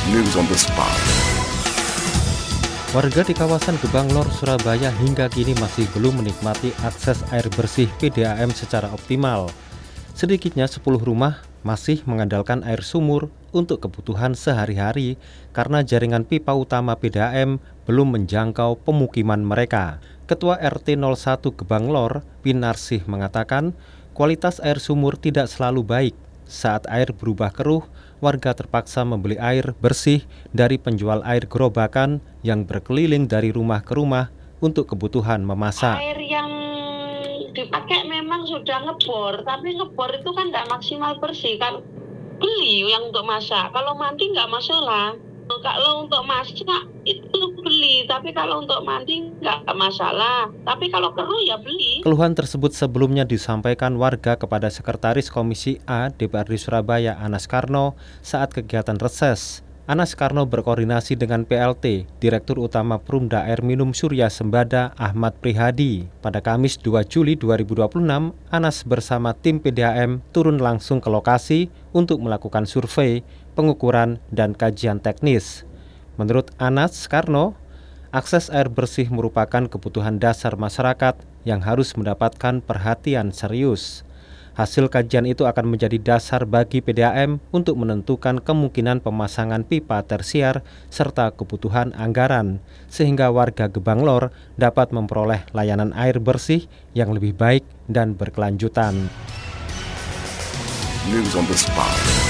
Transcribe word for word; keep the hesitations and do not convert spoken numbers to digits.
News on the spot. Warga di kawasan Gebang Lor, Surabaya hingga kini masih belum menikmati akses air bersih P D A M secara optimal. Sedikitnya sepuluh rumah masih mengandalkan air sumur untuk kebutuhan sehari-hari karena jaringan pipa utama P D A M belum menjangkau pemukiman mereka. Ketua R T nol satu Gebang Lor, Pinarsih mengatakan, kualitas air sumur tidak selalu baik. Saat air berubah keruh, warga terpaksa membeli air bersih dari penjual air gerobakan yang berkeliling dari rumah ke rumah untuk kebutuhan memasak. Air yang dipakai memang sudah ngebor, tapi ngebor itu kan nggak maksimal bersih. Kan beli yang untuk masak, kalau mandi nggak masalah. Kalau untuk masak itu beli, tapi kalau untuk mandi nggak masalah. Tapi kalau keruh ya beli. Keluhan tersebut sebelumnya disampaikan warga kepada Sekretaris Komisi A D P R D Surabaya Anas Karno saat kegiatan reses. Anas Karno berkoordinasi dengan P L T, Direktur Utama Perumda Air Minum Surya Sembada Ahmad Prihadi. Pada Kamis dua Juli dua ribu dua puluh enam, Anas bersama tim P D A M turun langsung ke lokasi untuk melakukan survei, pengukuran, dan kajian teknis. Menurut Anas Karno, akses air bersih merupakan kebutuhan dasar masyarakat yang harus mendapatkan perhatian serius. Hasil kajian itu akan menjadi dasar bagi P D A M untuk menentukan kemungkinan pemasangan pipa tersier serta kebutuhan anggaran, sehingga warga Gebang Lor dapat memperoleh layanan air bersih yang lebih baik dan berkelanjutan. News on the spot.